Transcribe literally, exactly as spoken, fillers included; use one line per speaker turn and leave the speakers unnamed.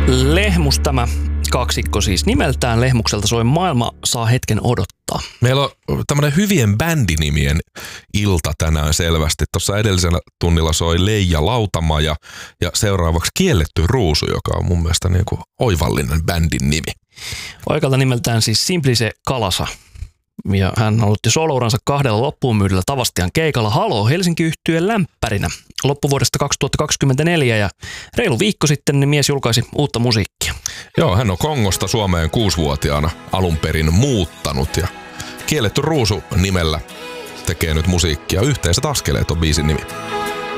Lehmus tämä kaksikko siis nimeltään. Lehmukselta soi Maailma saa hetken odottaa.
Meillä on tämmöinen hyvien bändinimien ilta tänään selvästi. Tuossa edellisellä tunnilla soi Leija Lautamaja ja seuraavaksi Kielletty ruusu, joka on mun mielestä niin kuin oivallinen bändin nimi.
Paikalta nimeltään siis Simplice Kalasa. Ja hän aloitti solouransa kahdella loppuun myydellä Tavastian keikalla Halo Helsinki-yhtyeen lämpärinä loppuvuodesta kaksituhattakaksikymmentäneljä ja reilu viikko sitten niin mies julkaisi uutta musiikkia.
Joo, hän on Kongosta Suomeen kuusivuotiaana alun perin muuttanut ja Kielletty ruusu nimellä tekee nyt musiikkia. Yhteiset askeleet on biisin nimi.